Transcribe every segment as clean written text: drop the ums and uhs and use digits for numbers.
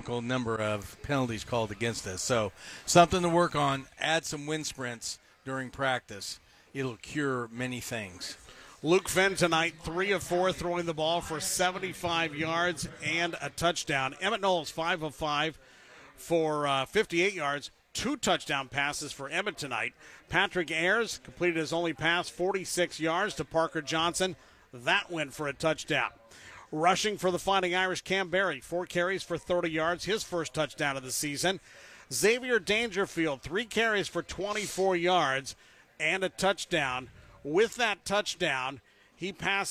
astronomical number of penalties called against us. So something to work on. Add some wind sprints during practice. It'll cure many things. Luke Finn tonight, 3 of 4, throwing the ball for 75 yards and a touchdown. Emmett Knowles, 5 of 5 for 58 yards. 2 touchdown passes for Emmett tonight. Patrick Ayers completed his only pass, 46 yards to Parker Johnson. That went for a touchdown. Rushing for the Fighting Irish, Cam Berry, 4 carries for 30 yards, his first touchdown of the season. Xavier Dangerfield, 3 carries for 24 yards and a touchdown. With that touchdown, he's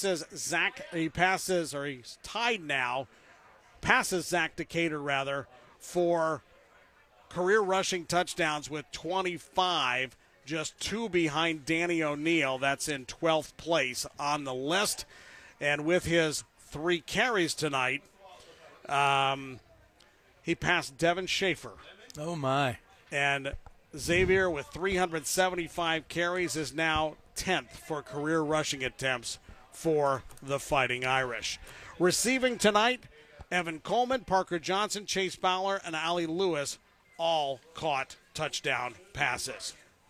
tied now, passes Zach Decatur, for career rushing touchdowns with 25, just 2 behind Danny O'Neill. That's in 12th place on the list. And with his 3 carries tonight, he passed Devin Schaefer. Oh, my. And Xavier, with 375 carries, is now 10th for career rushing attempts for the Fighting Irish. Receiving tonight, Evan Coleman, Parker Johnson, Chase Fowler, and Ali Lewis all caught touchdown passes.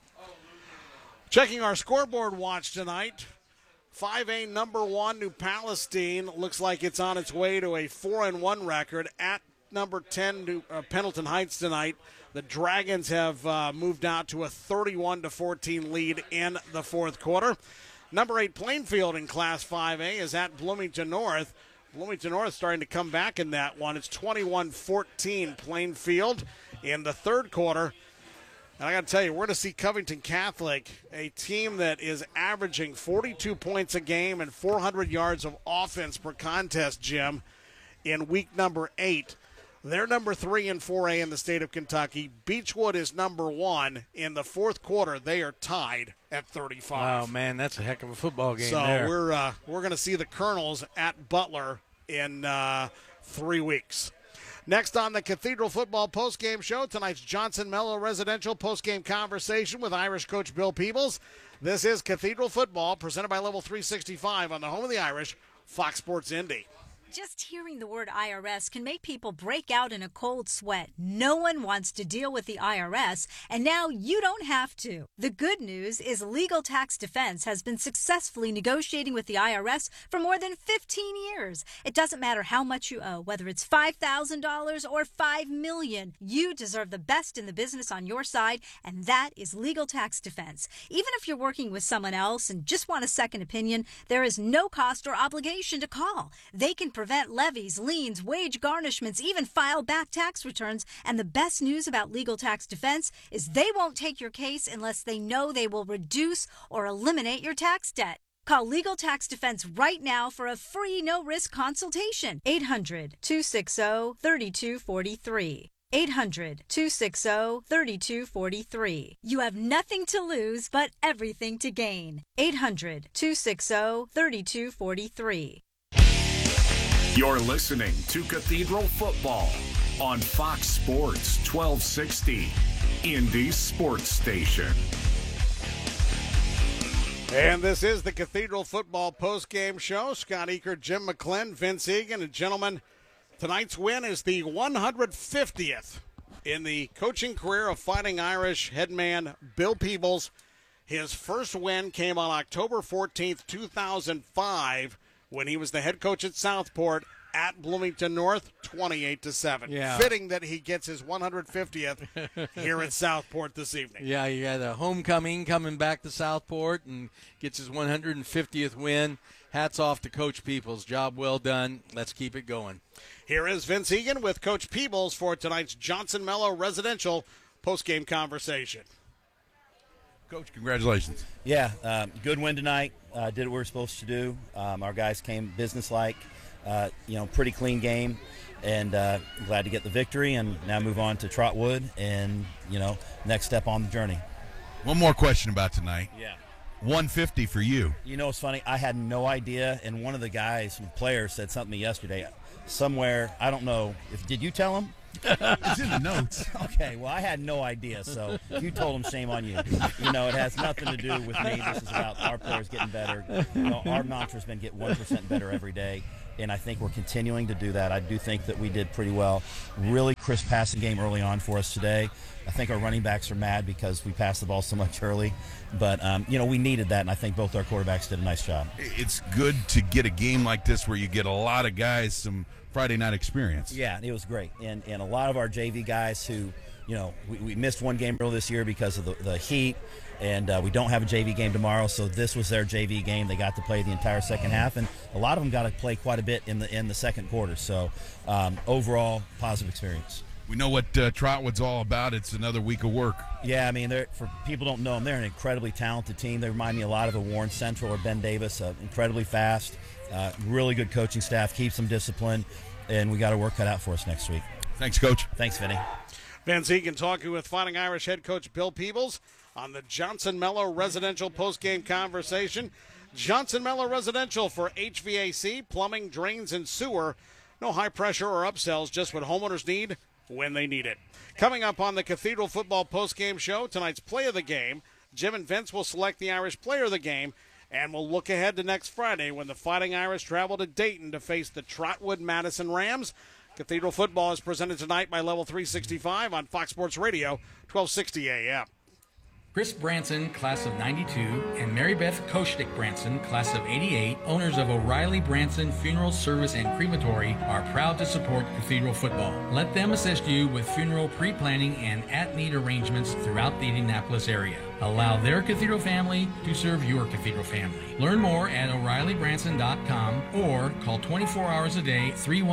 Checking our scoreboard watch tonight, 5A number 1 New Palestine looks like it's on its way to a 4-1 record at number 10 Pendleton Heights tonight. The Dragons have moved out to a 31-14 lead in the fourth quarter. Number 8 Plainfield in Class 5A is at Bloomington North. Bloomington North starting to come back in that one. It's 21-14 Plainfield in the third quarter. And I got to tell you, we're going to see Covington Catholic, a team that is averaging 42 points a game and 400 yards of offense per contest, Jim, in week number 8. They're number 3 in 4A in the state of Kentucky. Beechwood is number 1. In the fourth quarter, they are tied at 35. Oh, man, that's a heck of a football game so there. we're going to see the Colonels at Butler in 3 weeks. Next on the Cathedral Football postgame show, tonight's Johnson Mello Residential postgame conversation with Irish coach Bill Peebles. This is Cathedral Football, presented by Level 365 on the home of the Irish, Fox Sports Indy. Just hearing the word IRS can make people break out in a cold sweat. No one wants to deal with the IRS, and now you don't have to. The good news is Legal Tax Defense has been successfully negotiating with the IRS for more than 15 years. It doesn't matter how much you owe, whether it's $5,000 or $5 million. You deserve the best in the business on your side, and that is Legal Tax Defense. Even if you're working with someone else and just want a second opinion, there is no cost or obligation to call. They can prevent levies, liens, wage garnishments, even file back tax returns. And the best news about Legal Tax Defense is they won't take your case unless they know they will reduce or eliminate your tax debt. Call Legal Tax Defense right now for a free no-risk consultation. 800-260-3243. 800-260-3243. You have nothing to lose but everything to gain. 800-260-3243. You're listening to Cathedral Football on Fox Sports 1260, Indy's sports station. And this is the Cathedral Football postgame show. Scott Eaker, Jim McClin, Vince Egan, and gentlemen, tonight's win is the 150th in the coaching career of Fighting Irish headman Bill Peebles. His first win came on October 14th, 2005, when he was the head coach at Southport at Bloomington North, 28-7. Yeah. Fitting that he gets his 150th here at Southport this evening. Yeah, you got a homecoming coming back to Southport and gets his 150th win. Hats off to Coach Peebles. Job well done. Let's keep it going. Here is Vince Egan with Coach Peebles for tonight's Johnson Mello Residential postgame conversation. Coach, congratulations. Yeah, good win tonight. Did what we were supposed to do. Our guys came businesslike. Pretty clean game, and glad to get the victory and now move on to Trotwood and, next step on the journey. One more question about tonight. Yeah. 150 for you. You know, it's funny. I had no idea, and one of the guys, players, said something to me yesterday. Somewhere, I don't know. Did you tell him? It's in the notes. Okay, well, I had no idea, so you told him, shame on you. It has nothing to do with me. This is about our players getting better. Our mantra's been get 1% better every day. and I think we're continuing to do that. I do think that we did pretty well. Really crisp passing game early on for us today. I think our running backs are mad because we passed the ball so much early. But, we needed that, and I think both our quarterbacks did a nice job. It's good to get a game like this where you get a lot of guys some Friday night experience. Yeah, it was great. And a lot of our JV guys who, we missed one game early this year because of the heat, and we don't have a JV game tomorrow, so this was their JV game. They got to play the entire second half, and a lot of them got to play quite a bit in the second quarter. So overall, positive experience. We know what Trotwood's all about. It's another week of work. Yeah, I mean, for people who don't know them, they're an incredibly talented team. They remind me a lot of a Warren Central or Ben Davis, incredibly fast, really good coaching staff, keeps them disciplined, and we got our work cut out for us next week. Thanks, Coach. Thanks, Vinny. Van Ziegen talking with Fighting Irish head coach Bill Peebles on the Johnson Mello Residential postgame conversation. Johnson Mello Residential for HVAC, plumbing, drains, and sewer. No high pressure or upsells, just what homeowners need when they need it. Coming up on the Cathedral Football postgame show, tonight's play of the game. Jim and Vince will select the Irish player of the game, and we'll look ahead to next Friday when the Fighting Irish travel to Dayton to face the Trotwood Madison Rams. Cathedral Football is presented tonight by Level 365 on Fox Sports Radio, 1260 a.m. Chris Branson, class of 92, and Mary Beth Koshtik Branson, class of 88, owners of O'Reilly Branson Funeral Service and Crematory, are proud to support Cathedral Football. Let them assist you with funeral pre-planning and at-need arrangements throughout the Indianapolis area. Allow their Cathedral family to serve your Cathedral family. Learn more at O'ReillyBranson.com or call 24 hours a day,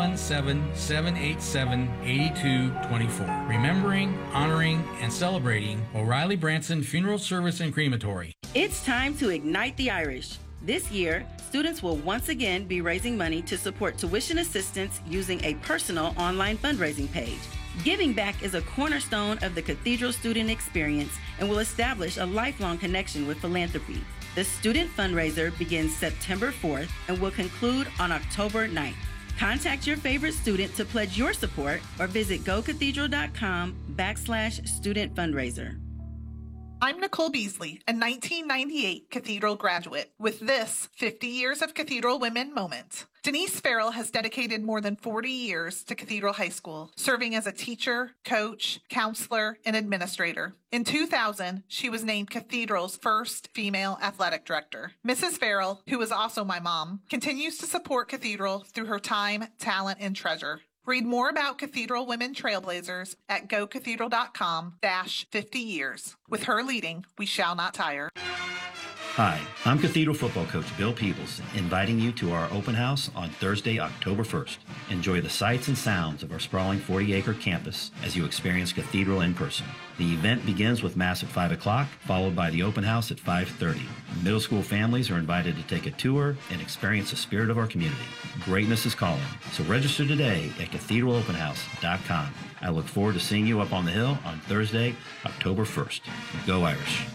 317-787-8224. Remembering, honoring, and celebrating O'Reilly Branson Funeral Service and Crematory. It's time to ignite the Irish. This year, students will once again be raising money to support tuition assistance using a personal online fundraising page. Giving back is a cornerstone of the Cathedral student experience and will establish a lifelong connection with philanthropy. The student fundraiser begins September 4th and will conclude on October 9th. Contact your favorite student to pledge your support or visit gocathedral.com/student fundraiser. I'm Nicole Beasley, a 1998 Cathedral graduate, with this 50 Years of Cathedral Women moment. Denise Farrell has dedicated more than 40 years to Cathedral High School, serving as a teacher, coach, counselor, and administrator. In 2000, she was named Cathedral's first female athletic director. Mrs. Farrell, who is also my mom, continues to support Cathedral through her time, talent, and treasure. Read more about Cathedral Women Trailblazers at gocathedral.com/50 years. With her leading, we shall not tire. Hi, I'm Cathedral football coach Bill Peebles, inviting you to our open house on Thursday, October 1st. Enjoy the sights and sounds of our sprawling 40-acre campus as you experience Cathedral in person. The event begins with Mass at 5 o'clock, followed by the open house at 5:30. Middle school families are invited to take a tour and experience the spirit of our community. Greatness is calling, so register today at cathedralopenhouse.com. I look forward to seeing you up on the hill on Thursday, October 1st. Go Irish.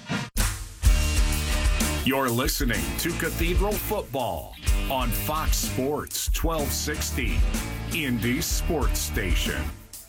You're listening to Cathedral Football on Fox Sports 1260, Indy Sports Station.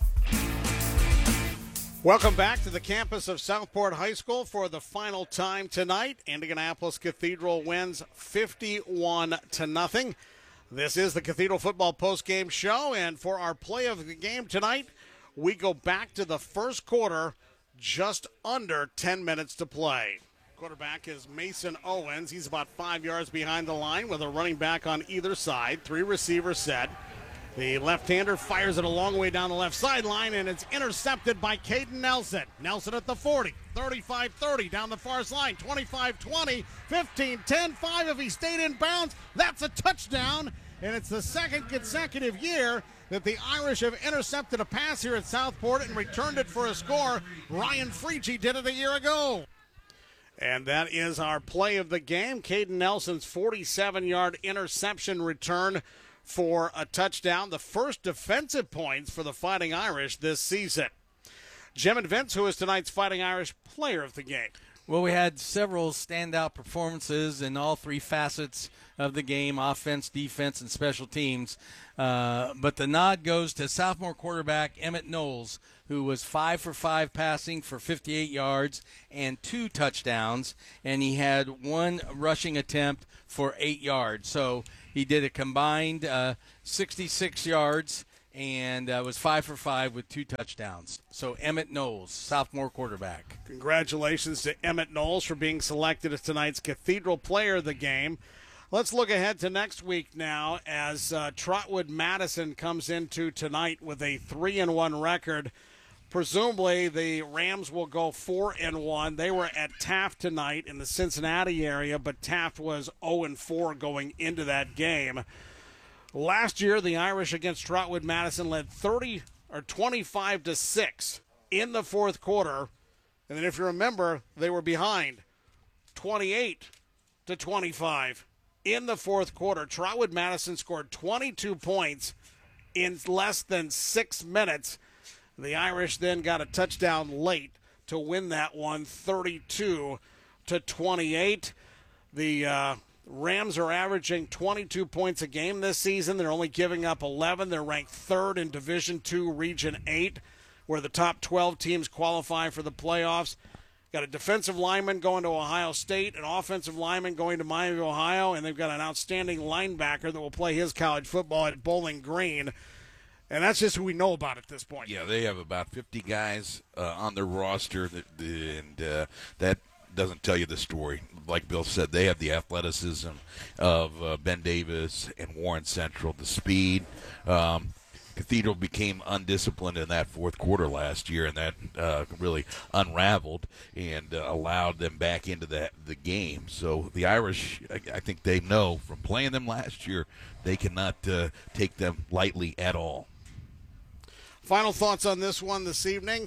Welcome back to the campus of Southport High School for the final time tonight. Indianapolis Cathedral wins 51-0. This is the Cathedral Football postgame show, and for our play of the game tonight, we go back to the first quarter, just under 10 minutes to play. Quarterback is Mason Owens. He's about 5 yards behind the line with a running back on either side. 3 receivers set. The left-hander fires it a long way down the left sideline, and it's intercepted by Caden Nelson. Nelson at the 40, 35-30, down the far line, 25-20, 15-10, 5 if he stayed in bounds. That's a touchdown, and it's the second consecutive year that the Irish have intercepted a pass here at Southport and returned it for a score. Ryan Freege did it a year ago. And that is our play of the game. Caden Nelson's 47-yard interception return for a touchdown. The first defensive points for the Fighting Irish this season. Jim and Vince, who is tonight's Fighting Irish player of the game? Well, we had several standout performances in all three facets of the game, offense, defense, and special teams. But the nod goes to sophomore quarterback Emmett Knowles, who was 5 for 5 passing for 58 yards and 2 touchdowns, and he had 1 rushing attempt for 8 yards. So he did a combined 66 yards and was 5 for 5 with 2 touchdowns. So Emmett Knowles, sophomore quarterback. Congratulations to Emmett Knowles for being selected as tonight's Cathedral Player of the Game. Let's look ahead to next week now as Trotwood Madison comes into tonight with a 3-1 record. Presumably the Rams will go 4-1. They were at Taft tonight in the Cincinnati area, but Taft was 0-4 going into that game. Last year, the Irish against Trotwood Madison led 25-6 in the fourth quarter. And then if you remember, they were behind 28-25 in the fourth quarter. Trotwood Madison scored 22 points in less than 6 minutes. The Irish then got a touchdown late to win that one 32-28. The Rams are averaging 22 points a game this season. They're only giving up 11. They're ranked third in Division II, Region 8, where the top 12 teams qualify for the playoffs. Got a defensive lineman going to Ohio State, an offensive lineman going to Miami, Ohio, and they've got an outstanding linebacker that will play his college football at Bowling Green. And that's just who we know about at this point. Yeah, they have about 50 guys on their roster, and that doesn't tell you the story. Like Bill said, they have the athleticism of Ben Davis and Warren Central, the speed. Cathedral became undisciplined in that fourth quarter last year, and that really unraveled and allowed them back into the game. So the Irish, I think they know from playing them last year, they cannot take them lightly at all. Final thoughts on this one this evening?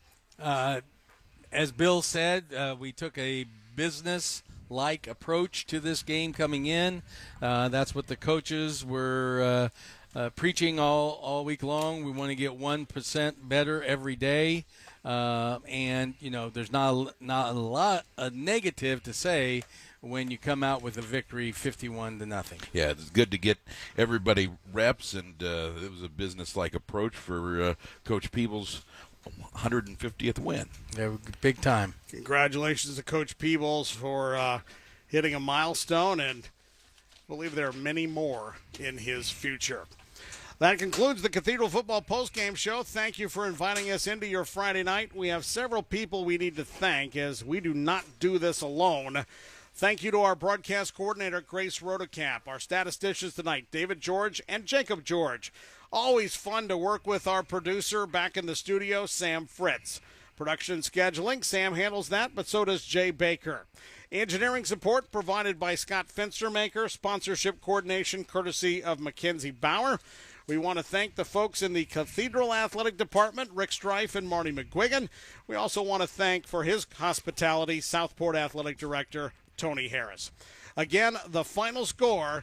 As Bill said, we took a business-like approach to this game coming in. That's what the coaches were preaching all week long. We want to get 1% better every day. And, you know, there's not a lot of negative to say when you come out with a victory 51-0. Yeah, it's good to get everybody reps, and it was a business-like approach for Coach Peebles' 150th win. Yeah, big time. Congratulations to Coach Peebles for hitting a milestone, and I believe there are many more in his future. That concludes the Cathedral Football Postgame Show. Thank you for inviting us into your Friday night. We have several people we need to thank, as we do not do this alone. Thank you to our broadcast coordinator, Grace Rodecap, our statisticians tonight, David George and Jacob George. Always fun to work with our producer back in the studio, Sam Fritz. Production scheduling, Sam handles that, but so does Jay Baker. Engineering support provided by Scott Fenstermaker. Sponsorship coordination courtesy of Mackenzie Bauer. We want to thank the folks in the Cathedral Athletic Department, Rick Strife and Marty McGuigan. We also want to thank, for his hospitality, Southport Athletic Director Tony Harris. Again, the final score,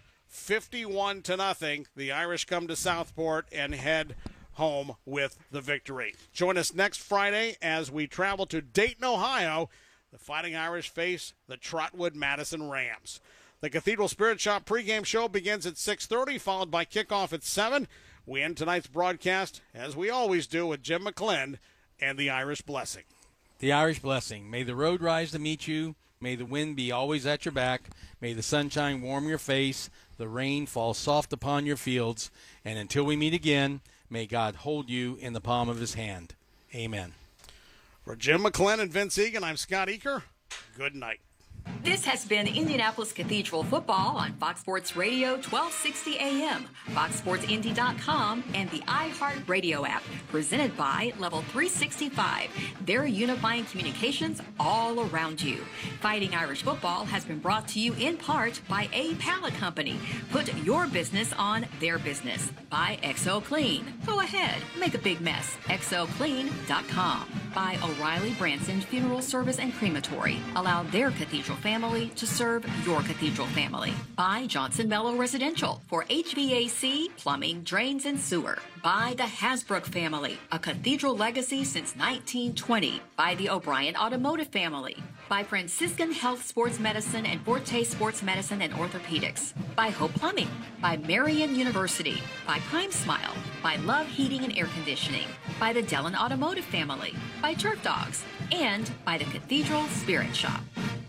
51-0. The Irish come to Southport and head home with the victory. Join us next Friday as we travel to Dayton, Ohio. The Fighting Irish face the Trotwood Madison Rams. The Cathedral Spirit Shop pregame show begins at 6:30, followed by kickoff at 7. We end tonight's broadcast, as we always do, with Jim McClend and the Irish Blessing. The Irish Blessing. May the road rise to meet you. May the wind be always at your back. May the sunshine warm your face. The rain fall soft upon your fields. And until we meet again, may God hold you in the palm of his hand. Amen. For Jim McClend and Vince Egan, I'm Scott Eaker. Good night. This has been Indianapolis Cathedral Football on Fox Sports Radio 1260 AM, FoxSportsIndy.com, and the iHeartRadio app. Presented by Level 365. They're unifying communications all around you. Fighting Irish Football has been brought to you in part by A Pallet Company. Put your business on their business. By XO Clean. Go ahead, make a big mess. XOClean.com. By O'Reilly Branson Funeral Service and Crematory. Allow their cathedral family to serve your cathedral family. By Johnson Mello Residential for HVAC, plumbing, drains, and sewer. By the Hasbrook family, a cathedral legacy since 1920. By the O'Brien Automotive family. By Franciscan Health Sports Medicine and Forte Sports Medicine and Orthopedics. By Hope Plumbing. By Marian University. By Prime Smile. By Love Heating and Air Conditioning. By the Dellon Automotive Family. By Turf Dogs. And by the Cathedral Spirit Shop.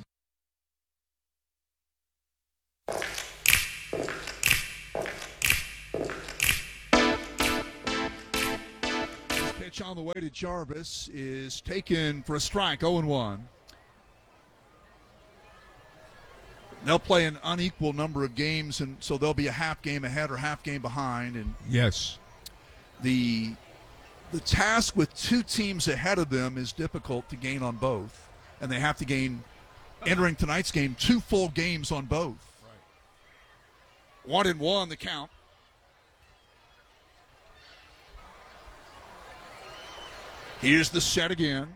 Pitch on the way to Jarvis is taken for a strike, 0-1. They'll play an unequal number of games, and so they'll be a half game ahead or half game behind. And yes, the task with two teams ahead of them is difficult to gain on both, and they have to gain, entering tonight's game, 2 full games on both. Right. 1-1 the count. Here's the set again.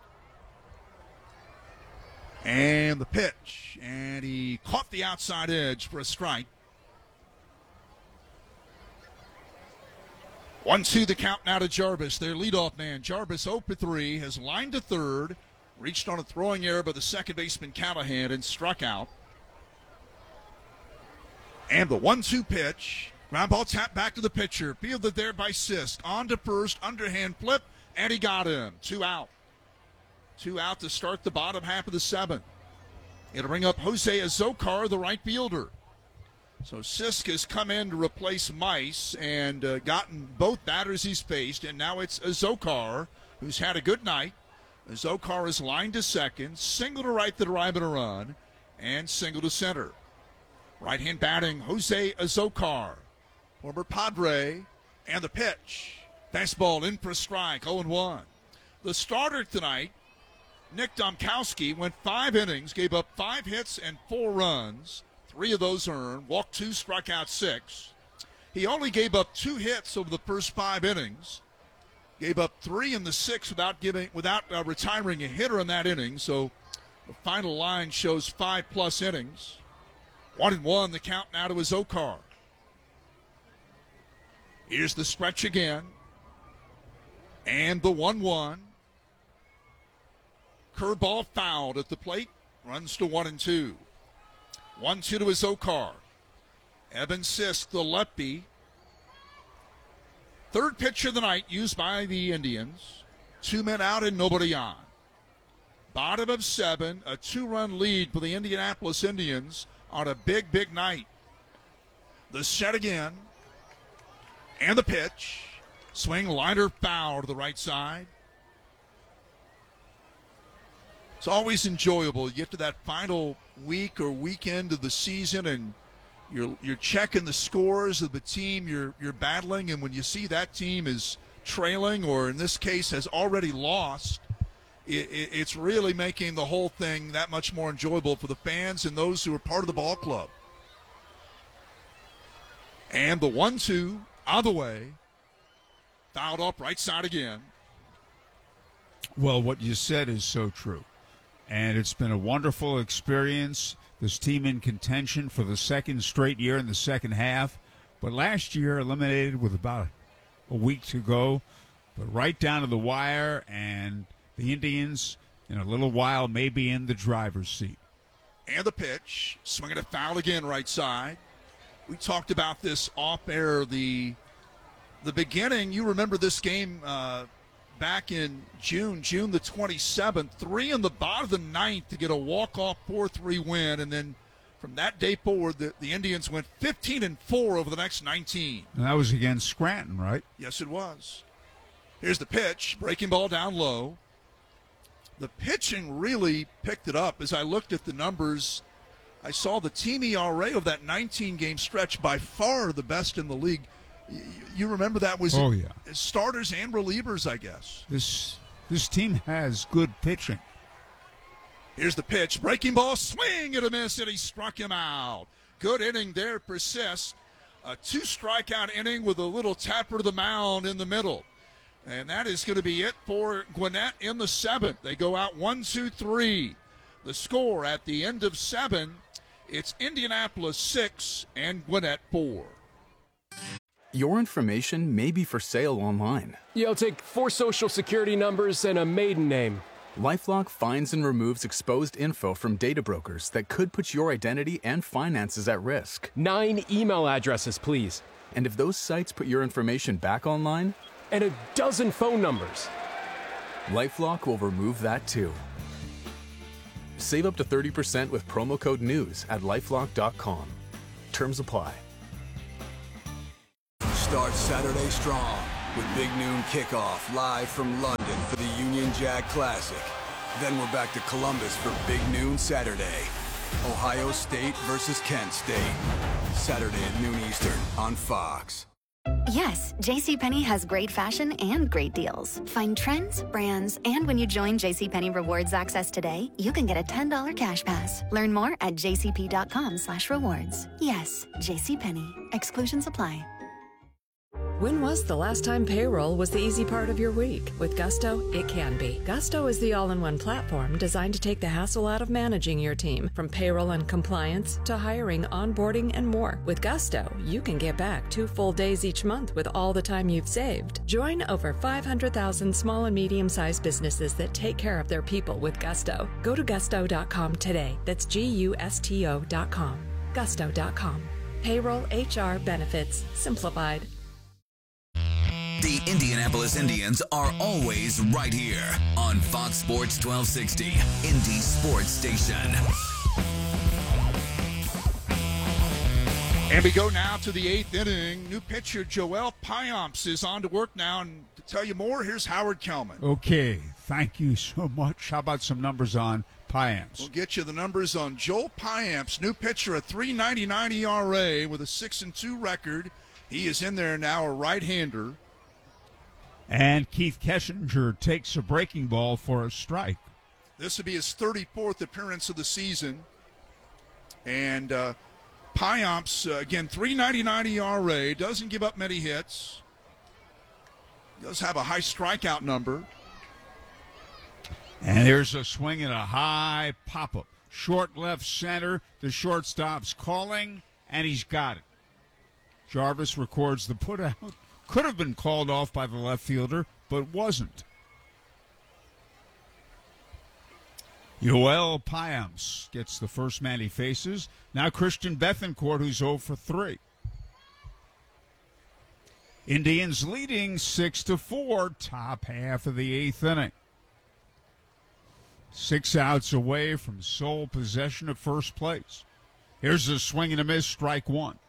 And the pitch. And he caught the outside edge for a strike. 1-2 the count now to Jarvis, their leadoff man. Jarvis 0 for 3, has lined to third, reached on a throwing error by the second baseman Callahan and struck out. And the 1-2 pitch. Ground ball tapped back to the pitcher. Fielded there by Sisk. On to first, underhand flip. And he got him. 2 out. 2 out to start the bottom half of the 7th. It'll bring up Jose Azocar, the right fielder. So Sisk has come in to replace Mice and gotten both batters he's faced. And now it's Azocar, who's had a good night. Azocar is lined to second, single to right to drive in a run, and single to center. Right-hand batting, Jose Azocar, former Padre, and the pitch. Fastball in for a strike, 0-1. The starter tonight, Nick Domkowski, went 5 innings, gave up 5 hits and 4 runs. 3 of those earned, walked 2, struck out 6. He only gave up 2 hits over the first 5 innings. Gave up 3 in the 6th without retiring a hitter in that inning. So the final line shows 5+ innings. 1-1 the count now to Azocar. Here's the stretch again. And the 1-1. Curveball fouled at the plate. Runs to 1-2. 1-2 to Azocar. Evan Sisk, the lefty. Third pitch of the night used by the Indians. 2 men out and nobody on. Bottom of 7, a 2-run lead for the Indianapolis Indians on a big, big night. The set again. And the pitch. Swing, liner, foul to the right side. It's always enjoyable. You get to that final week or weekend of the season, and you're checking the scores of the team you're battling, and when you see that team is trailing, or in this case has already lost, it's really making the whole thing that much more enjoyable for the fans and those who are part of the ball club. And the 1-2 out of the way. Fouled up right side again. Well, what you said is so true. And it's been a wonderful experience. This team in contention for the 2nd straight year in the second half. But last year eliminated with about a week to go. But right down to the wire, and the Indians in a little while may be in the driver's seat. And the pitch. Swinging a foul again right side. We talked about this off air, the beginning. You remember this game back in June the 27th, 3 in the bottom of the 9th to get a walk-off 4-3 win, and then from that day forward, the Indians went 15-4 over the next 19. And that was against Scranton, right? Yes, it was. Here's the pitch, breaking ball down low. The pitching really picked it up. As I looked at the numbers, I saw the team ERA of that 19-game stretch by far the best in the league. You remember that was starters and relievers, I guess. This team has good pitching. Here's the pitch. Breaking ball, swing and a miss, and he struck him out. Good inning there for Sisk. A 2-strikeout inning with a little tapper to the mound in the middle. And that is going to be it for Gwinnett in the 7th. They go out 1-2-3. The score at the end of 7, it's Indianapolis 6 and Gwinnett 4. Your information may be for sale online. I'll take 4 social security numbers and a maiden name. LifeLock finds and removes exposed info from data brokers that could put your identity and finances at risk. 9 email addresses, please. And if those sites put your information back online? And a dozen phone numbers. LifeLock will remove that too. Save up to 30% with promo code NEWS at LifeLock.com. Terms apply. Start Saturday strong with Big Noon Kickoff live from London for the Union Jack Classic. Then we're back to Columbus for Big Noon Saturday. Ohio State versus Kent State. Saturday at noon Eastern on Fox. Yes, JCPenney has great fashion and great deals. Find trends, brands, and when you join JCPenney Rewards Access today, you can get a $10 cash pass. Learn more at jcp.com/rewards. Yes, JCPenney. Exclusions apply. When was the last time payroll was the easy part of your week? With Gusto, it can be. Gusto is the all-in-one platform designed to take the hassle out of managing your team, from payroll and compliance to hiring, onboarding, and more. With Gusto, you can get back 2 full days each month with all the time you've saved. Join over 500,000 small and medium-sized businesses that take care of their people with Gusto. Go to gusto.com today. That's GUSTO.com. Gusto.com. Payroll, HR, benefits, simplified. The Indianapolis Indians are always right here on Fox Sports 1260, Indy Sports Station. And we go now to the 8th inning. New pitcher Joel Payamps is on to work now. And to tell you more, here's Howard Kellman. Okay, thank you so much. How about some numbers on Payamps? We'll get you the numbers on Joel Payamps, new pitcher, a 3.99 ERA with a 6-2 record. He is in there now, a right-hander. And Keith Keshinger takes a breaking ball for a strike. This will be his 34th appearance of the season. And Payamps, again, 3.99 ERA, doesn't give up many hits. Does have a high strikeout number. And there's a swing and a high pop-up. Short left center. The shortstop's calling, and he's got it. Jarvis records the putout. Could have been called off by the left fielder, but wasn't. Joel Payamps gets the first man he faces. Now Christian Bethancourt, who's 0 for 3. Indians leading 6-4, top half of the 8th inning. 6 outs away from sole possession of first place. Here's a swing and a miss, strike 1.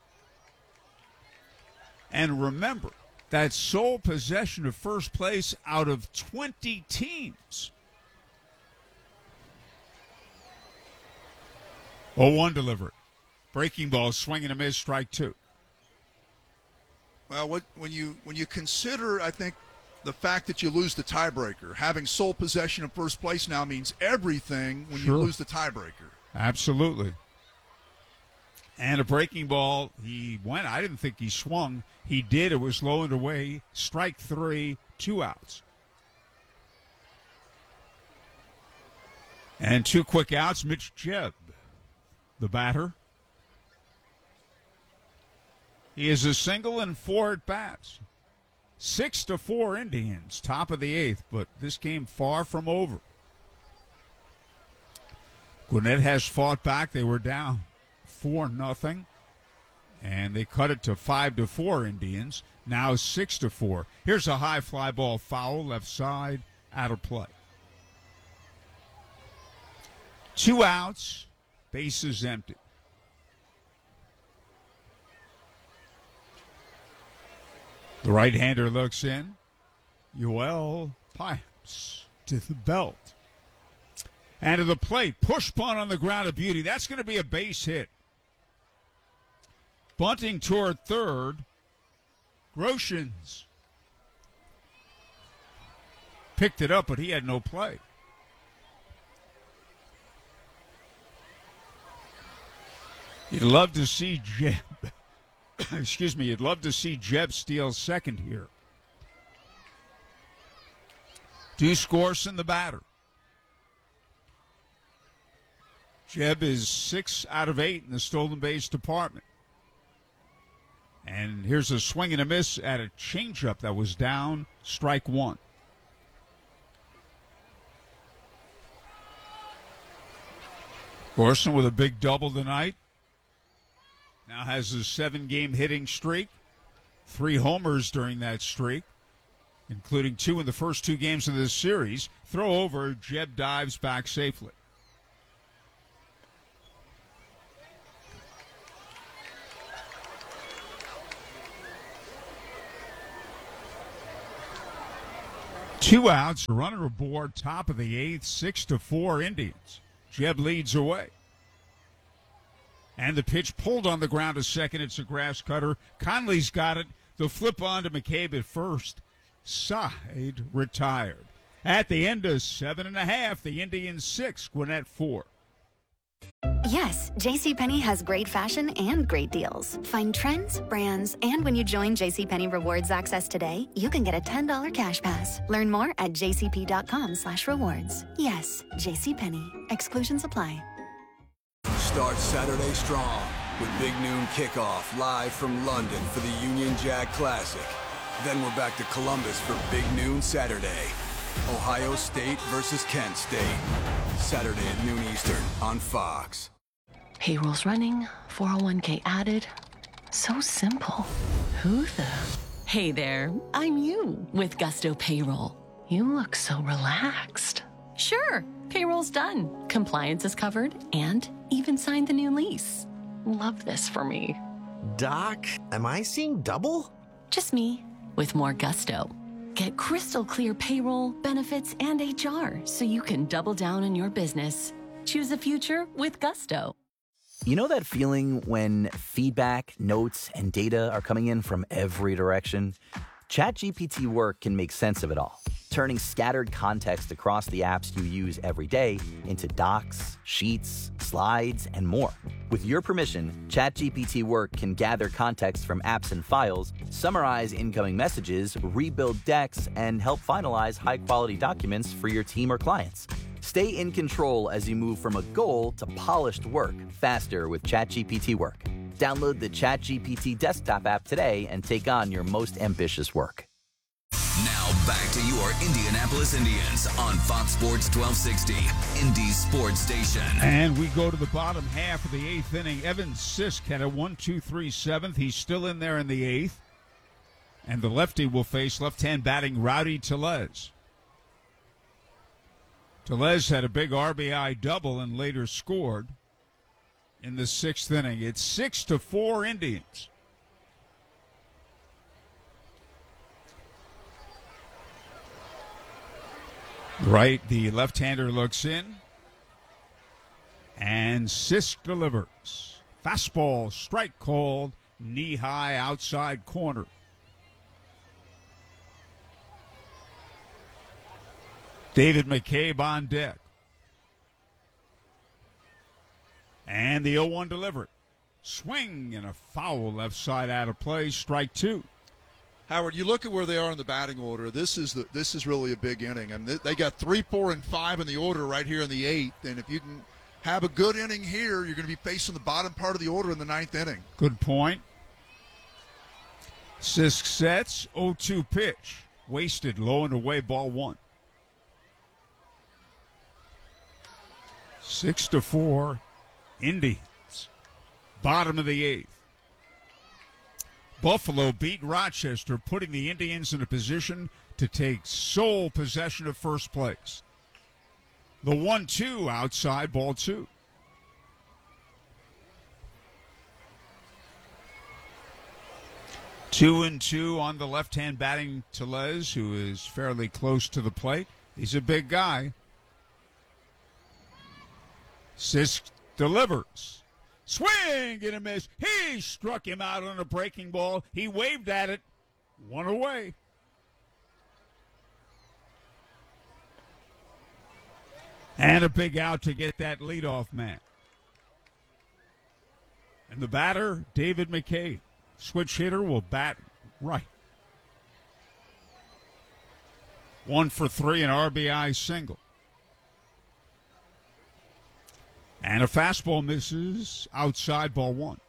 And remember, that's sole possession of first place out of 20 teams. 0-1 delivery. Breaking ball, swing and a miss, strike 2. Well, when you consider, I think, the fact that you lose the tiebreaker, having sole possession of first place now means everything when you lose the tiebreaker. Absolutely. And a breaking ball, he went. I didn't think he swung. He did. It was low and away. Strike 3, 2 outs. And 2 quick outs. Mitch Jebb, the batter. He is a single and 4 at bats. 6-4 Indians, top of the 8th, but this game far from over. Gwinnett has fought back. They were down 4-0, and they cut it to 5-4 Indians. Now 6-4. Here's a high fly ball foul, left side, out of play. 2 outs, bases empty. The right-hander looks in. Joel Payamps to the belt. And to the plate, push bunt on the ground of beauty. That's going to be a base hit. Bunting toward third. Groshans picked it up, but he had no play. You'd love to see Jebb. Excuse me. You'd love to see Jebb steal second here. Deuce Gorson, the batter. Jebb is 6 out of 8 in the stolen base department. And here's a swing and a miss at a changeup that was down, strike 1. Gorson with a big double tonight. Now has a 7-game hitting streak. 3 homers during that streak, including 2 in the first 2 games of this series. Throw over, Jeb dives back safely. Two outs, runner aboard, top of the 8th, 6-4 Indians. Jeb leads away. And the pitch pulled on the ground to second. It's a grass cutter. Conley's got it. The flip on to McCabe at first. Side retired. At the end of 7.5, the Indians 6, Gwinnett 4. Yes, JCPenney has great fashion and great deals. Find trends, brands, and when you join JCPenney Rewards Access today, you can get a $10 cash pass. Learn more at jcp.com/rewards. Yes, JCPenney. Exclusions apply. Start Saturday strong with Big Noon Kickoff live from London for the Union Jack Classic. Then we're back to Columbus for Big Noon Saturday. Ohio State versus Kent State. Saturday at noon Eastern on Fox. Payroll's running, 401k added. So simple. Who the? Hey there, I'm you with Gusto Payroll. You look so relaxed. Sure, payroll's done. Compliance is covered and even signed the new lease. Love this for me. Doc, am I seeing double? Just me with more Gusto. Get crystal clear payroll, benefits, and HR so you can double down on your business. Choose a future with Gusto. You know that feeling when feedback, notes, and data are coming in from every direction? ChatGPT Work can make sense of it all, turning scattered context across the apps you use every day into docs, sheets, slides, and more. With your permission, ChatGPT Work can gather context from apps and files, summarize incoming messages, rebuild decks, and help finalize high-quality documents for your team or clients. Stay in control as you move from a goal to polished work faster with ChatGPT Work. Download the ChatGPT desktop app today and take on your most ambitious work. Now back to your Indianapolis Indians on Fox Sports 1260, Indy Sports Station. And we go to the bottom half of the 8th inning. Evan Sisk had a 1-2-3 7th. He's still in there in the 8th. And the lefty will face left-hand batting Rowdy Tellez. Tellez had a big RBI double and later scored in the 6th inning. It's 6-4 Indians. Right, the left-hander looks in, and Sisk delivers. Fastball, strike called, knee-high outside corner. David McCabe on deck. And the 0-1 delivery. Swing and a foul left side out of play, strike 2. Howard, you look at where they are in the batting order. This is really a big inning. I mean, they got 3, 4, and 5 in the order right here in the 8th. And if you can have a good inning here, you're going to be facing the bottom part of the order in the 9th inning. Good point. Sisk sets, 0-2 pitch. Wasted, low and away, ball 1. 6-4 Indians. Bottom of the 8th. Buffalo beat Rochester, putting the Indians in a position to take sole possession of first place. The 1-2 outside, ball 2. Two and two on the left-hand batting Tellez, who is fairly close to the plate. He's a big guy. Sisk delivers. Swing and a miss. He struck him out on a breaking ball. He waved at it. 1 away. And a big out to get that leadoff man. And the batter, David McCabe. Switch hitter will bat right. 1 for 3, an RBI single. And a fastball misses outside, ball 1.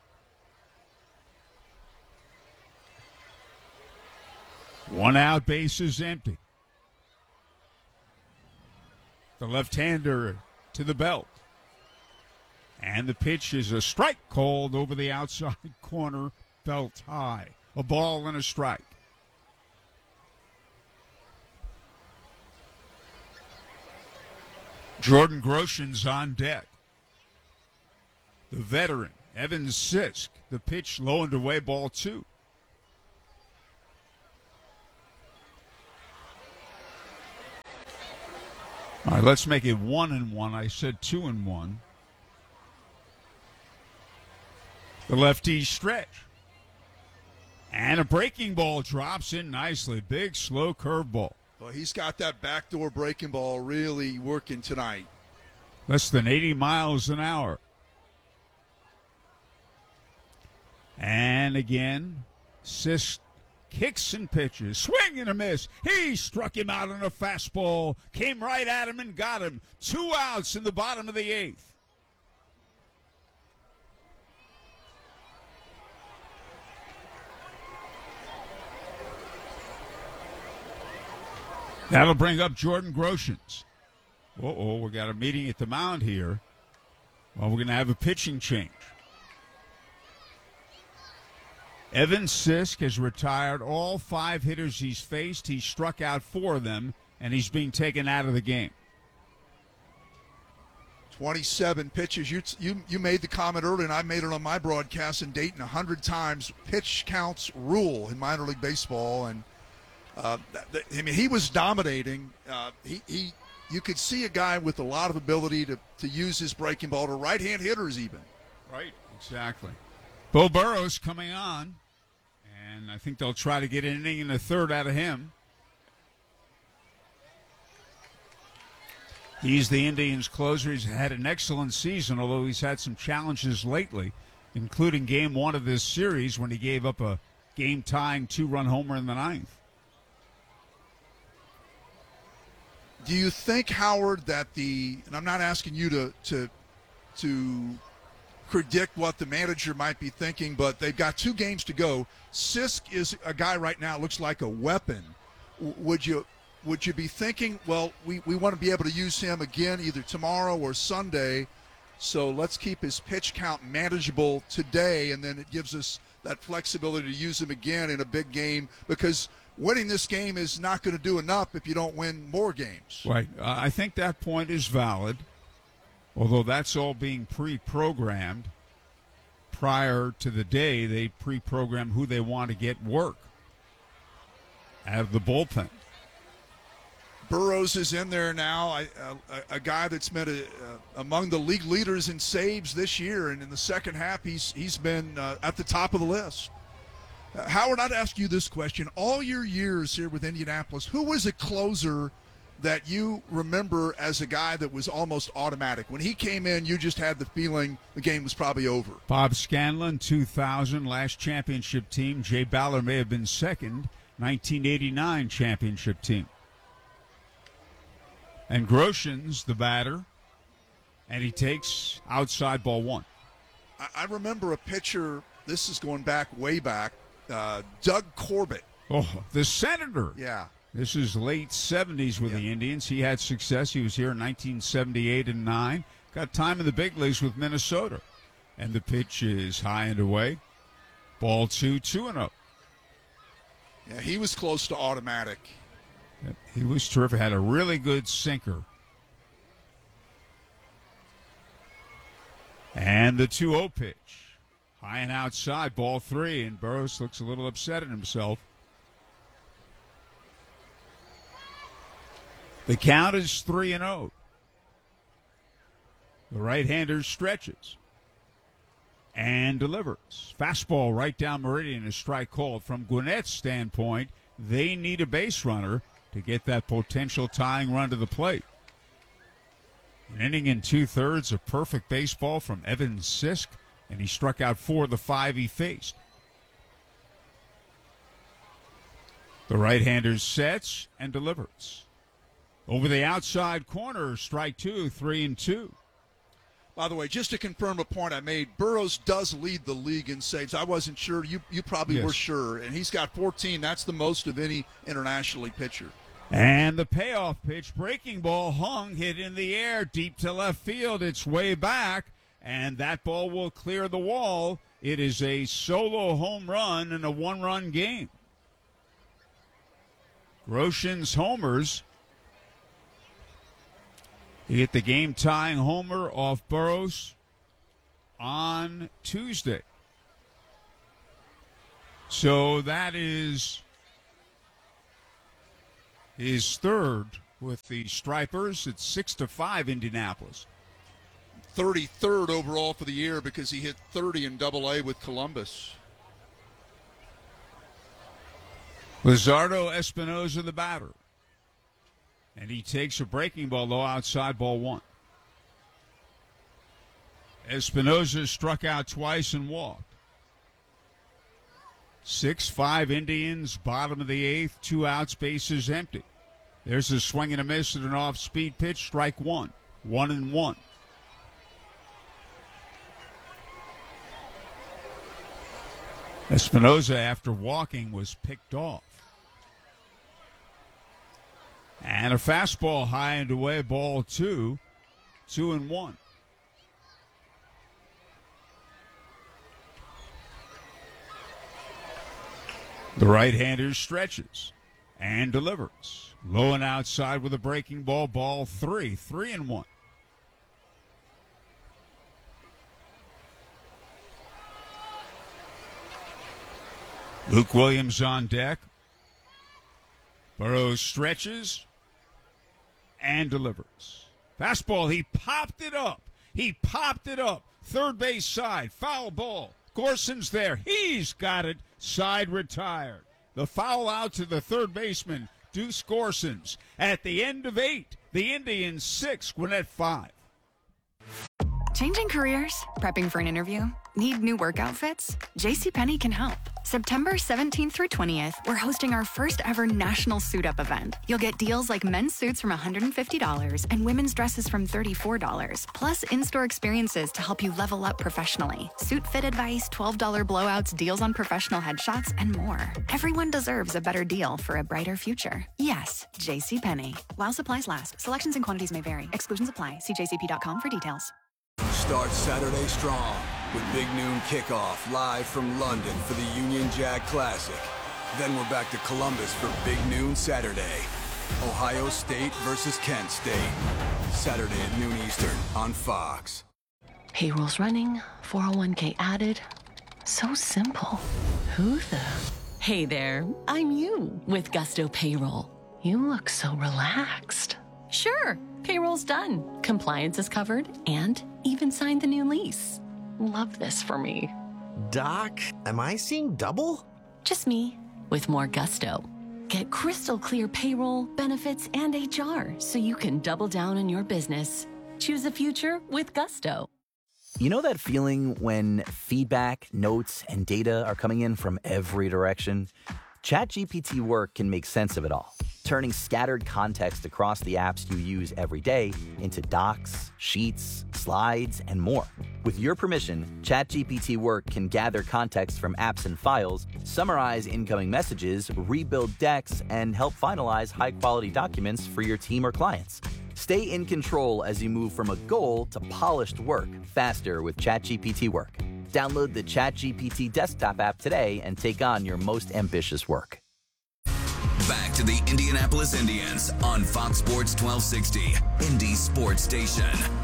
One out, base is empty. The left-hander to the belt. And the pitch is a strike called over the outside corner, belt high. A ball and a strike. Jordan Groshans on deck. The veteran, Evan Sisk. The pitch low and away, ball 2. All right, let's make it 1-1. I said 2-1. The lefty stretch. And a breaking ball drops in nicely. Big, slow curveball. Well, he's got that backdoor breaking ball really working tonight. Less than 80 miles an hour. And again, Sisk kicks and pitches. Swing and a miss. He struck him out on a fastball. Came right at him and got him. 2 outs in the bottom of the 8th. That'll bring up Jordan Groshans. We got a meeting at the mound here. Well, we're going to have a pitching change. Evan Sisk has retired all 5 hitters he's faced. He's struck out 4 of them, and he's being taken out of the game. 27 pitches. You made the comment earlier, and I made it on my broadcast in Dayton 100 times. Pitch counts rule in minor league baseball, and he was dominating. You could see a guy with a lot of ability to use his breaking ball to right-hand hitters even. Right, exactly. Bo Burrows coming on, and I think they'll try to get an inning in the 3rd out of him. He's the Indians' closer. He's had an excellent season, although he's had some challenges lately, including Game 1 of this series when he gave up a game-tying 2-run homer in the 9th. Do you think, Howard, that and I'm not asking you to predict what the manager might be thinking, but they've got 2 games to go. Sisk is a guy right now, looks like a weapon. Would you be thinking, well, we want to be able to use him again either tomorrow or Sunday, so let's keep his pitch count manageable today, and then it gives us that flexibility to use him again in a big game, because winning this game is not going to do enough if you don't win more games. Right. I think that point is valid, although that's all being pre-programmed. Prior to the day, they pre-program who they want to get work out of the bullpen. Burrows is in there now, a guy that's been among the league leaders in saves this year, and in the second half he's been at the top of the list. Howard, I'd ask you this question. All your years here with Indianapolis, who was a closer that you remember as a guy that was almost automatic? When he came in, you just had the feeling the game was probably over. Bob Scanlon, 2000, last championship team. Jay Ballard may have been second, 1989 championship team. And Groshans, the batter, and he takes outside ball 1. I remember a pitcher, this is going back, way back, Doug Corbett. Oh, the Senator. Yeah. This is late 70s with the Indians. He had success. He was here in 1978 and 9. Got time in the big leagues with Minnesota. And the pitch is high and away. Ball 2, 2-0. Yeah, he was close to automatic. He was terrific. Had a really good sinker. And the 2-0 pitch. High and outside, ball 3, and Burrows looks a little upset at himself. The count is 3-0. The right-hander stretches and delivers. Fastball right down Meridian, a strike called. From Gwinnett's standpoint, they need a base runner to get that potential tying run to the plate. An inning and 2/3 of perfect baseball from Evan Sisk, and he struck out 4 of the 5 he faced. The right-hander sets and delivers. Over the outside corner, strike 2, 3-2. By the way, just to confirm a point I made, Burrows does lead the league in saves. I wasn't sure. You probably were sure. And he's got 14. That's the most of any International League pitcher. And the payoff pitch, breaking ball hung, hit in the air, deep to left field. It's way back. and that ball will clear the wall. It is a solo home run in a one-run game. Groshans homers. He hit the game-tying homer off Burroughs on Tuesday. So that is his third with the Stripers. It's 6-5 Indianapolis. 33rd overall for the year because he hit 30 in Double-A with Columbus. Lizardo Espinoza, the batter. And he takes a breaking ball, low outside, ball one. Espinoza struck out twice and walked. 6-5 Indians, bottom of the eighth, 2 outs, bases empty. There's a swing and a miss at an off-speed pitch, strike one. 1-1. Espinoza, after walking, was picked off. And a fastball high and away, ball 2. 2-1. The right-hander stretches and delivers. Low and outside with a breaking ball, ball 3. 3-1. Luke Williams on deck. Burroughs stretches and delivers. Fastball, he popped it up. Third base side, foul ball. Gorson's there. He's got it. Side retired. The foul out to the third baseman, Deuce Gorsons. At the end of 8, the Indians 6, Gwinnett 5. Changing careers? Prepping for an interview? Need new work outfits? JCPenney can help. September 17th through 20th, we're hosting our first ever national suit up event. You'll get deals like men's suits from $150 and women's dresses from $34, plus in-store experiences to help you level up professionally. Suit fit advice, $12 blowouts, deals on professional headshots, and more. Everyone deserves a better deal for a brighter future. Yes, JCPenney. While supplies last, selections and quantities may vary. Exclusions apply. See jcp.com for details. Start Saturday strong with Big Noon Kickoff live from London for the Union Jack Classic. Then we're back to Columbus for Big Noon Saturday. Ohio State versus Kent State. Saturday at noon Eastern on Fox. Payroll's running, 401k added. So simple. Who the? Hey there, I'm you with Gusto Payroll. You look so relaxed. Sure, payroll's done. Compliance is covered and even signed the new lease. Love this for me. Doc, am I seeing double? Just me with more gusto. Get crystal clear payroll, benefits, and HR so you can double down on your business. Choose a future with Gusto. You know that feeling when feedback, notes, and data are coming in from every direction? ChatGPT Work can make sense of it all, turning scattered context across the apps you use every day into docs, sheets, slides, and more. With your permission, ChatGPT Work can gather context from apps and files, summarize incoming messages, rebuild decks, and help finalize high-quality documents for your team or clients. Stay in control as you move from a goal to polished work faster with ChatGPT Work. Download the ChatGPT desktop app today and take on your most ambitious work. Back to the Indianapolis Indians on Fox Sports 1260, Indy Sports Station.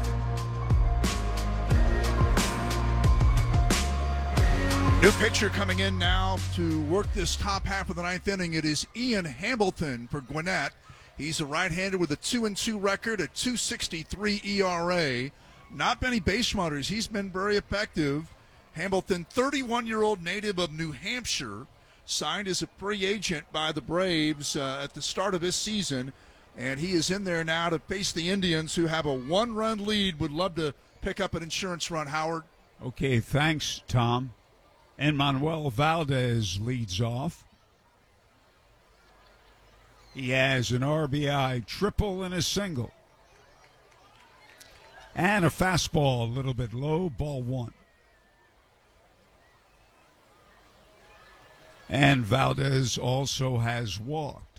New pitcher coming in now to work this top half of the ninth inning. It is Ian Hamilton for Gwinnett. He's a right-hander with a 2-2 record, a 2.63 ERA. Not many base runners. He's been very effective. Hamilton, 31-year-old native of New Hampshire, signed as a free agent by the Braves at the start of this season, and he is in there now to face the Indians, who have a one-run lead. Would love to pick up an insurance run, Howard. Okay, thanks, Tom. And Manuel Valdez leads off. He has an RBI triple and a single. And a fastball a little bit low, ball one. And Valdez also has walked.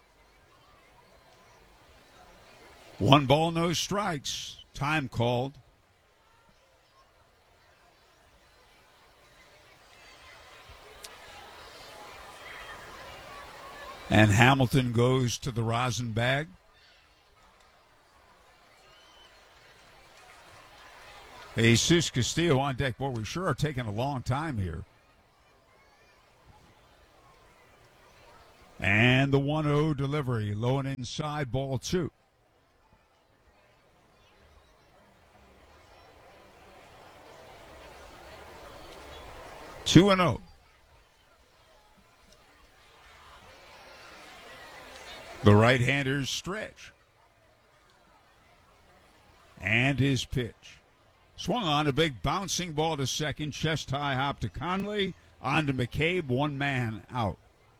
1 ball, no strikes. Time called. And Hamilton goes to the rosin bag. Jesus Castillo on deck. Boy, we sure are taking a long time here. And the 1-0 delivery, low and inside, ball 2. Two and 0. The right-handers stretch. And his pitch. Swung on, a big bouncing ball to second. Chest high hop to Conley. On to McCabe, one man out.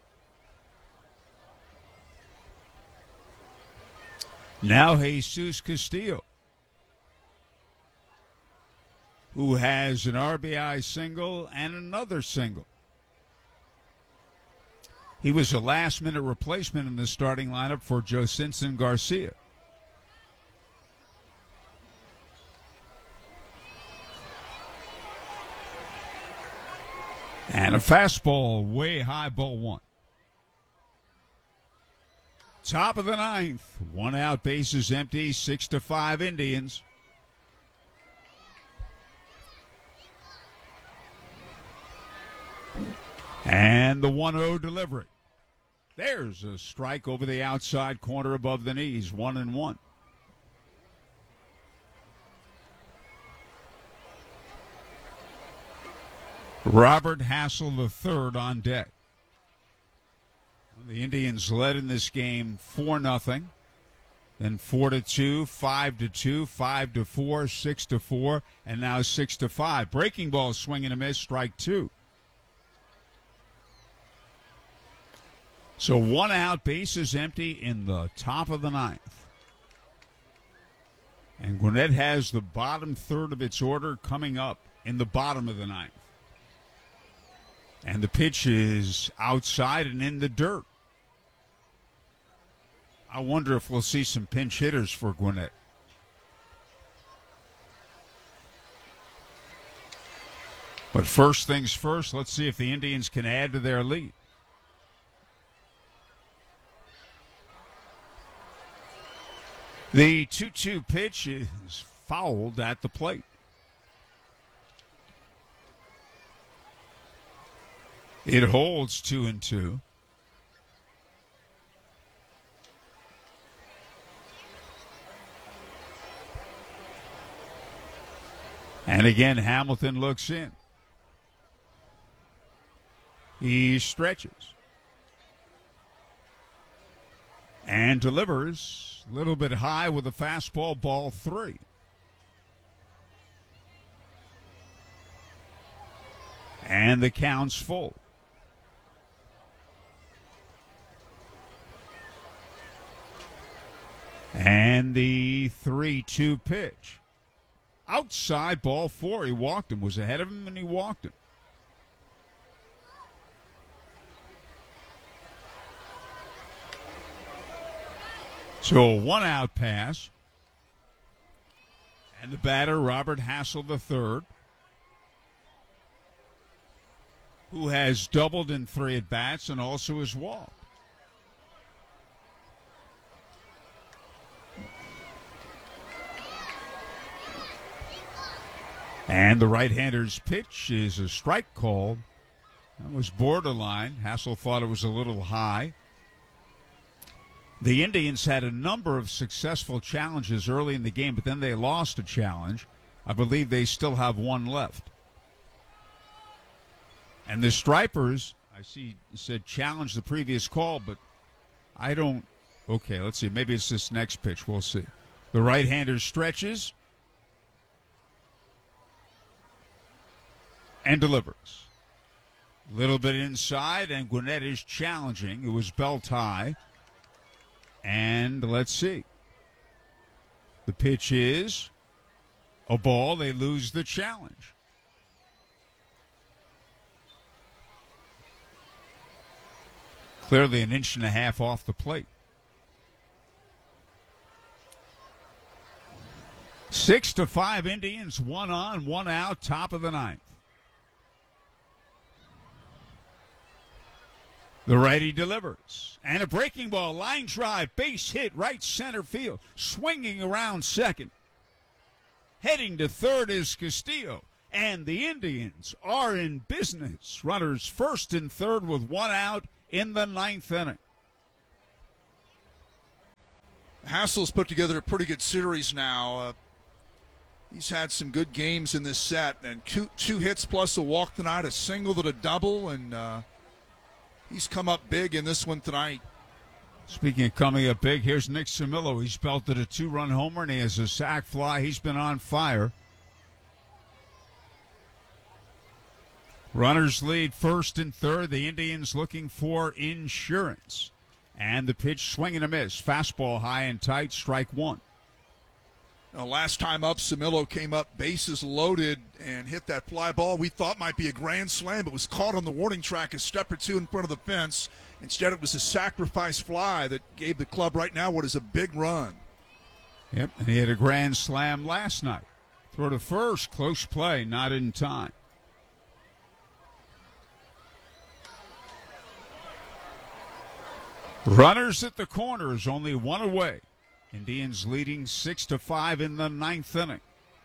Now Jesus Castillo, who has an RBI single and another single. He was a last-minute replacement in the starting lineup for Josinson Garcia. And a fastball way high, ball 1. Top of the 9th. 1 out, bases empty, 6-5 Indians. And the 1-0 delivery. There's a strike over the outside corner above the knees, 1-1. Robert Hassel III on deck. The Indians led in this game 4-0, then 4-2, 5-2, 5-4, 6-4, and now 6-5. Breaking ball, swing and a miss, strike 2. So 1 out, bases empty in the top of the 9th. And Gwinnett has the bottom third of its order coming up in the bottom of the 9th. And the pitch is outside and in the dirt. I wonder if we'll see some pinch hitters for Gwinnett. But first things first, let's see if the Indians can add to their lead. The 2-2 pitch is fouled at the plate. It holds 2-2. And again, Hamilton looks in. He stretches. And delivers a little bit high with a fastball, ball 3. And the count's full. And the 3-2 pitch. Outside, ball 4. He walked him. Was ahead of him, and he walked him. So a 1 out pass. And the batter, Robert Hassel III, who has doubled in 3 at-bats and also has walked. And the right-hander's pitch is a strike called. That was borderline. Hassel thought it was a little high. The Indians had a number of successful challenges early in the game, but then they lost a challenge. I believe they still have 1 left. And the Stripers, I see, said challenge the previous call, but I don't. Okay, let's see. Maybe it's this next pitch. We'll see. The right-hander stretches and delivers. A little bit inside, and Gwinnett is challenging. It was belt high. And let's see. The pitch is a ball. They lose the challenge. Clearly an 1.5 inches off the plate. 6-5 Indians, 1 on, 1 out, top of the 9th. The righty delivers. And a breaking ball, line drive, base hit, right center field. Swinging around second. Heading to third is Castillo. And the Indians are in business. Runners first and third with one out in the ninth inning. Hassel's put together a pretty good series now. He's had some good games in this set. And two hits plus a walk tonight, a single to a double, and he's come up big in this one tonight. Speaking of coming up big, here's Nick Cimillo. He's belted a 2-run homer, and he has a sac fly. He's been on fire. Runners lead first and third. The Indians looking for insurance. And the pitch, swing and a miss. Fastball high and tight, strike one. Last time up, Cimillo came up bases loaded and hit that fly ball we thought might be a grand slam, but was caught on the warning track a step or two in front of the fence. Instead, it was a sacrifice fly that gave the club right now what is a big run. Yep, and he had a grand slam last night. Throw to first, close play, not in time. Runners at the corners, only one away. Indians leading 6-5 in the ninth inning.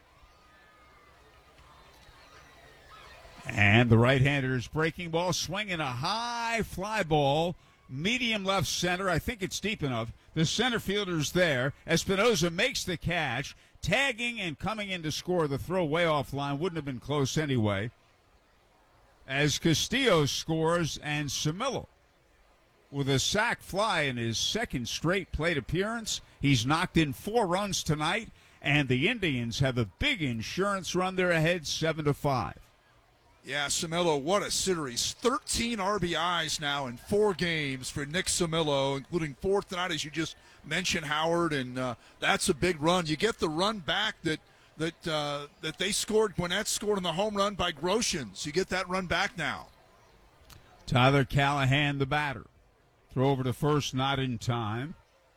And the right-hander's breaking ball, swinging a high fly ball, medium left center. I think it's deep enough. The center fielder's there. Espinosa makes the catch, tagging and coming in to score. The throw way off line wouldn't have been close anyway. As Castillo scores, and Cimillo with a sac fly in his second straight plate appearance. He's knocked in 4 runs tonight, and the Indians have a big insurance run. They're ahead 7-5. Yeah, Cimillo, what a series. 13 RBIs now in 4 games for Nick Cimillo, including 4 tonight, as you just mentioned, Howard, and that's a big run. You get the run back that they scored. Gwinnett scored on the home run by Groshans. You get that run back now. Tyler Callahan, the batter. Throw over to first, not in time.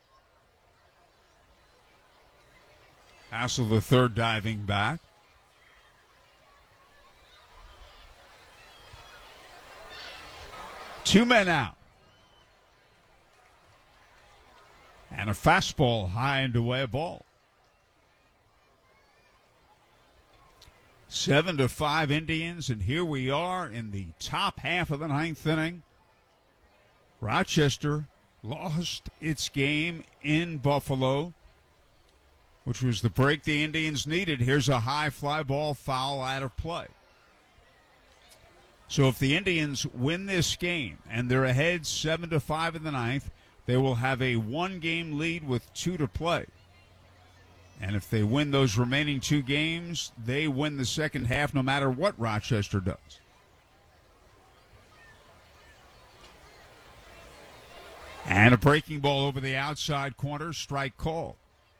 Hassel, the third, diving back. Two men out. And a fastball high and away, a ball. 7-5 Indians, and here we are in the top half of the ninth inning. Rochester lost its game in Buffalo, which was the break the Indians needed. Here's a high fly ball, foul out of play. So if the Indians win this game and they're ahead 7-5 in the ninth, they will have a 1-game lead with 2 to play. And if they win those remaining 2 games, they win the second half no matter what Rochester does. And a breaking ball over the outside corner, strike call.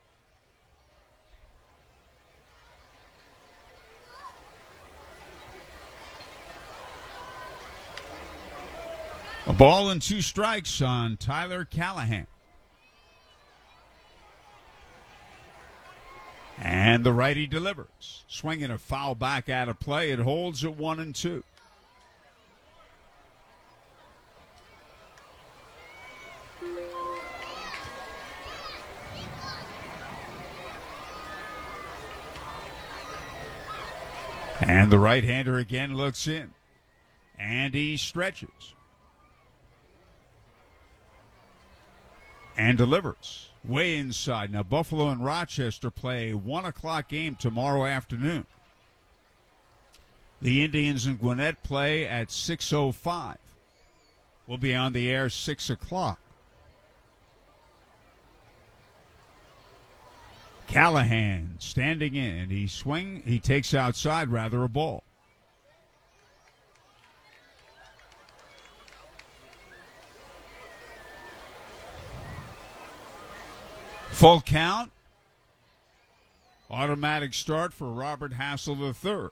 A ball and 2 strikes on Tyler Callahan. And the righty delivers. Swinging a foul back out of play. It holds at 1-2. And the right-hander again looks in. And he stretches. And delivers. Way inside. Now, Buffalo and Rochester play a 1 o'clock game tomorrow afternoon. The Indians and Gwinnett play at 6:05. We'll be on the air 6 o'clock. Callahan standing in. He takes outside, rather, a ball. Full count. Automatic start for Robert Hassel III.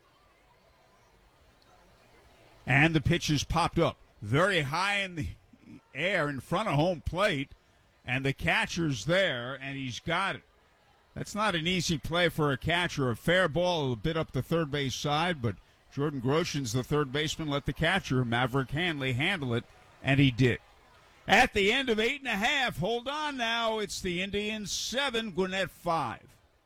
And the pitch is popped up very high in the air in front of home plate. And the catcher's there, and he's got it. That's not an easy play for a catcher. A fair ball a bit up the third base side, but Jordan Groshans, the third baseman, let the catcher, Maverick Hanley, handle it And he did. At the end of 8.5, hold on now, it's the Indians 7, Gwinnett 5.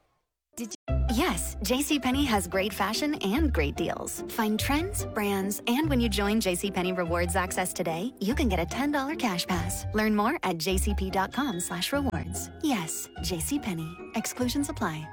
Yes, JCPenney has great fashion and great deals. Find trends, brands, and when you join JCPenney Rewards Access today, you can get a $10 cash pass. Learn more at jcp.com/rewards. Yes, JCPenney. Exclusions apply.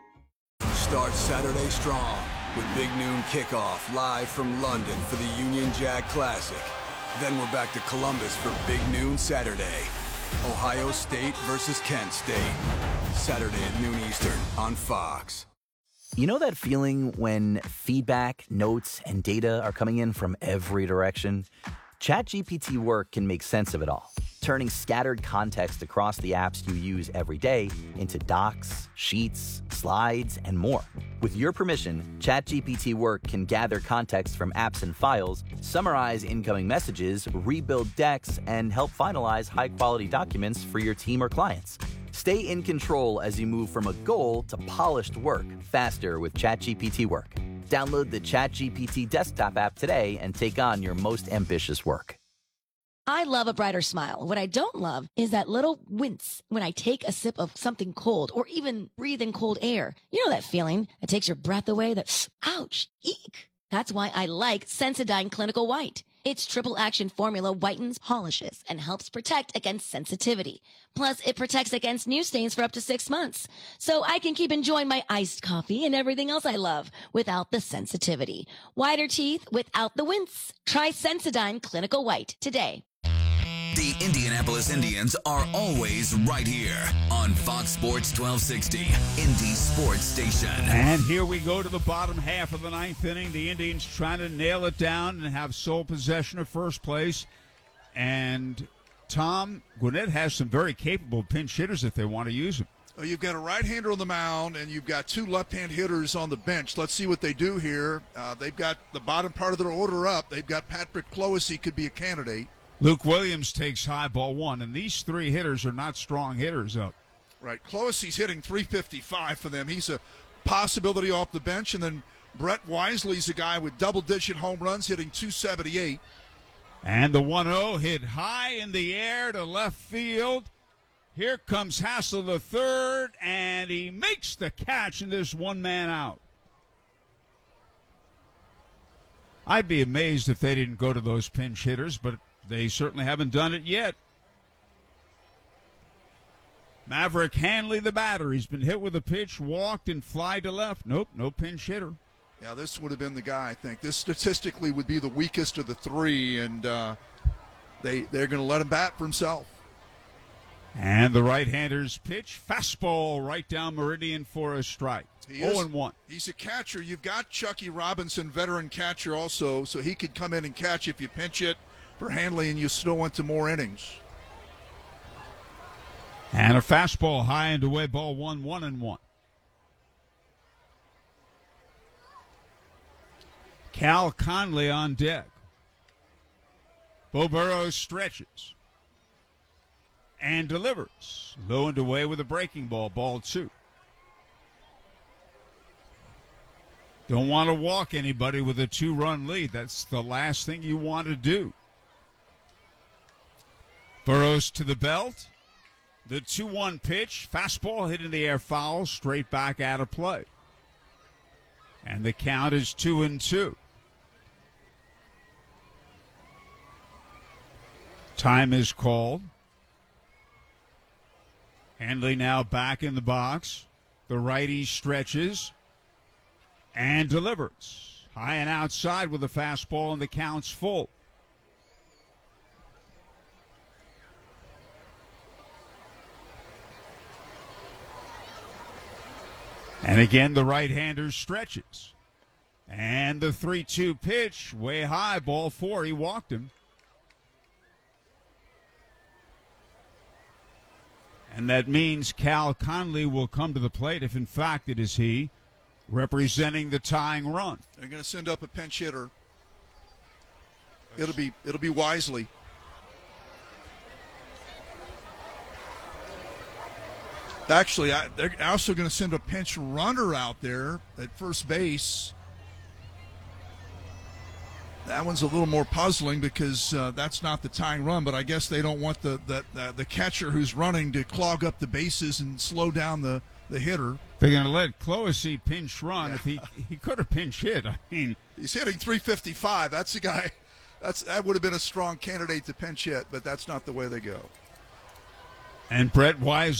Start Saturday strong with Big Noon Kickoff live from London for the Union Jack Classic. Then we're back to Columbus for Big Noon Saturday. Ohio State versus Kent State. Saturday at noon Eastern on Fox. You know that feeling when feedback, notes, and data are coming in from every direction? ChatGPT Work can make sense of it all, turning scattered context across the apps you use every day into docs, sheets, slides, and more. With your permission, ChatGPT Work can gather context from apps and files, summarize incoming messages, rebuild decks, and help finalize high-quality documents for your team or clients. Stay in control as you move from a goal to polished work faster with ChatGPT Work. Download the ChatGPT desktop app today and take on your most ambitious work. I love a brighter smile. What I don't love is that little wince when I take a sip of something cold or even breathe in cold air. You know that feeling that takes your breath away, that ouch, eek. That's why I like Sensodyne Clinical White. Its triple action formula whitens, polishes, and helps protect against sensitivity. Plus, it protects against new stains for up to 6 months. So I can keep enjoying my iced coffee and everything else I love without the sensitivity. Whiter teeth without the wince. Try Sensodyne Clinical White today. The Indianapolis Indians are always right here on Fox Sports 1260, Indy Sports Station. And here we go to the bottom half of the ninth inning. The Indians trying to nail it down and have sole possession of first place. And Tom, Gwinnett has some very capable pinch hitters if they want to use them. Well, you've got a right-hander on the mound, and you've got two left-hand hitters on the bench. Let's see what they do here. They've got the bottom part of their order up. They've got Patrick Clohessy could be a candidate. Luke Williams takes high, ball one, and these three hitters are not strong hitters up. Right. Clohessy's hitting .355 for them. He's a possibility off the bench. And then Brett Wisely's a guy with double-digit home runs hitting .278. And the 1-0 hit high in the air to left field. Here comes Hassel the third, and he makes the catch in this one-man out. I'd be amazed if they didn't go to those pinch hitters, but they certainly haven't done it yet. Maverick Hanley, the batter. He's been hit with a pitch, walked, and fly to left. Nope, no pinch hitter. Yeah, this would have been the guy, I think. This statistically would be the weakest of the three, and they're going to let him bat for himself. And the right-hander's pitch, fastball right down meridian for a strike. 0-1. He's a catcher. You've got Chucky Robinson, veteran catcher also, so he could come in and catch if you pinch it for Hanley and you still went to more innings. And a fastball high and away, ball 1-1. Cal Conley on deck. Bo Burrows stretches and delivers. Low and away with a breaking ball, ball 2. Don't want to walk anybody with a 2-run lead. That's the last thing you want to do. Burrows to the belt. The 2-1 pitch. Fastball hit in the air, foul, straight back out of play. And the count is 2-2. Time is called. Hanley now back in the box. The righty stretches and delivers. High and outside with a fastball, and the count's full. And again, the right-hander stretches. And the 3-2 pitch, way high, ball 4. He walked him. And that means Cal Conley will come to the plate, if in fact it is he, representing the tying run. They're going to send up a pinch hitter. It'll be Wisely. Actually, they're also going to send a pinch runner out there at first base. That one's a little more puzzling because that's not the tying run, but I guess they don't want the catcher who's running to clog up the bases and slow down the hitter. They're going to let Clohessy pinch run. If he could have pinch hit. I mean, he's hitting 355. That's the guy. That would have been a strong candidate to pinch hit, but that's not the way they go. And Brett Wise